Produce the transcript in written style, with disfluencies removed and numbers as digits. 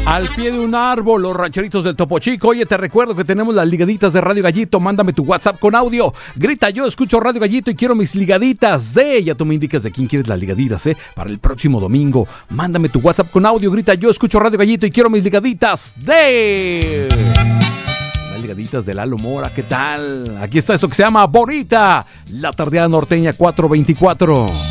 Al pie de un árbol, los rancheritos del Topo Chico. Oye, te recuerdo que tenemos las ligaditas de Radio Gallito. Mándame tu WhatsApp con audio. Grita, yo escucho Radio Gallito y quiero mis ligaditas de... Ya tú me indicas de quién quieres las ligaditas, para el próximo domingo. Mándame tu WhatsApp con audio. Grita, yo escucho Radio Gallito y quiero mis ligaditas de... Las ligaditas de Lalo Mora, ¿qué tal? Aquí está esto que se llama Bonita. La tardeada norteña 424.